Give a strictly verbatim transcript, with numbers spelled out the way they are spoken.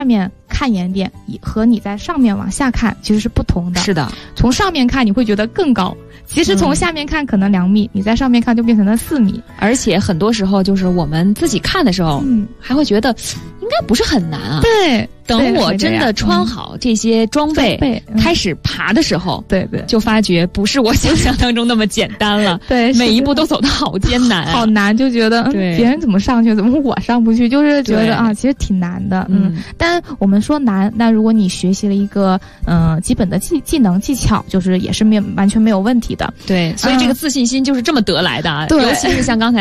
面看岩点和你在上面往下看其实是不同的。 是的， 从上面看你会觉得更高，其实从下面看可能两米、嗯、你在上面看就变成了四米。 而且很多时候就是我们自己看的时候，嗯，还会觉得应该不是很难啊。 对， 等我真的穿好这些装备，嗯、开始爬的时候， 对对， 就发觉不是我想象当中那么简单了。 对， 每一步都走得好艰难、啊， 好难，就觉得嗯，别人怎么上去，怎么我上不去，就是觉得啊，其实挺难的。嗯，嗯但我们说难，那如果你学习了一个嗯、呃、基本的技技能技巧，就是也是没有完全没有问题的。 对，所以这个自信心就是这么得来的啊。 对， 尤其是像刚才。